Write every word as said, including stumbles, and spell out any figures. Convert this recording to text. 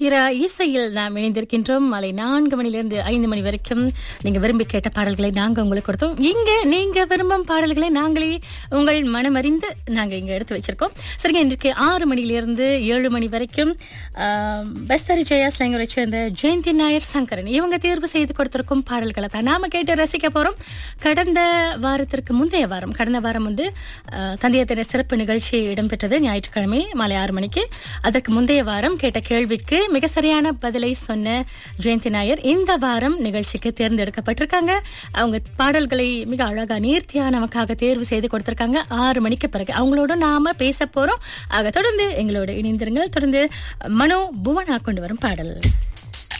திரா இசையில் நாம் இணைந்திருக்கின்றோம். மாலை நான்கு மணிலிருந்து ஐந்து மணி வரைக்கும் நீங்க விரும்பி கேட்ட பாடல்களை நாங்க உங்களுக்கு கொடுத்தோம். இங்க நீங்க விரும்பும் பாடல்களை நாங்களே உங்கள் மனமறிந்து நாங்க இங்க எடுத்து வச்சிருக்கோம். சரிங்க, இன்றைக்கு ஆறு மணிலிருந்து ஏழு மணி வரைக்கும் பஸ்தரி ஜெயா ஸ்லாங்கரை சேர்ந்த ஜெயந்தி நாயர் சங்கரன் இவங்க தேர்வு செய்து கொடுத்திருக்கும் பாடல்களை தான் நாம கேட்டு ரசிக்க போறோம். கடந்த வாரத்திற்கு முந்தைய வாரம் கடந்த வாரம் வந்து தந்தைய தின சிறப்பு நிகழ்ச்சி இடம்பெற்றது ஞாயிற்றுக்கிழமை மாலை ஆறு மணிக்கு. அதற்கு முந்தைய வாரம் கேட்ட கேள்விக்கு மிக சரியான பதிலை சொன்ன ஜெயந்தி நாயர் இந்த வாரம் நிகழ்ச்சிக்கு தேர்ந்தெடுக்கப்பட்டிருக்காங்க. அவங்க பாடல்களை மிக அழகா நேர்த்தியா நமக்காக தேர்வு செய்து கொடுத்திருக்காங்க. ஆறு மணிக்கு பிறகு அவங்களோட நாம பேச போறோம். ஆக தொடர்ந்து எங்களோட இணைந்திருங்கள். தொடர்ந்து மனோ புவனா கொண்டு வரும் பாடல்.